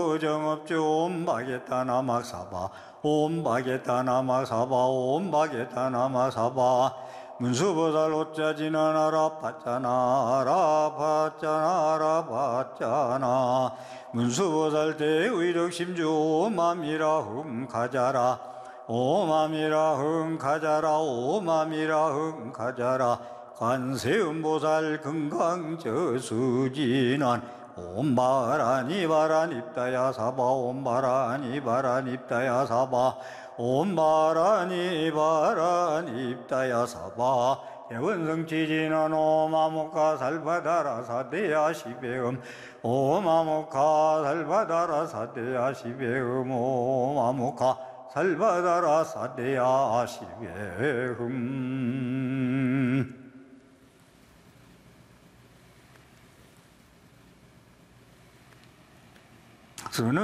정업주 옴바게타 나마사바 옴바게타 나마사바 옴바게타 나마사바 문수보살 오짜지나나라 파짜나라 파짜나라 파짜나 문수보살 대의력심주 오마미라 흥가자라 오마미라 흥가자라 오마미라 흥가자라 관세음보살 금강저수진한 옴바라니바라닙다야 사바 옴바라니바라닙다야 사바 옴바라니바라닙다야 사바 예원성지진한 오마모카 살바다라 사대야 시베음 오마모카 살바다라 사대야 시베음 오마모카 살바다라 사대야 시베음 저는